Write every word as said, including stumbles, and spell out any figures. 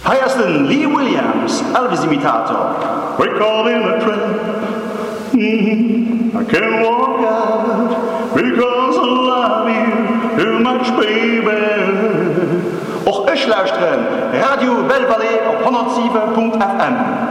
Heiersten Lee Williams, Elvis-Imitator. We're caught in a trap. Mm-hmm. I can't walk out because I love you too much, baby. Och ich lauschtren Radio Belle Vallée auf hundertsieben Punkt F M.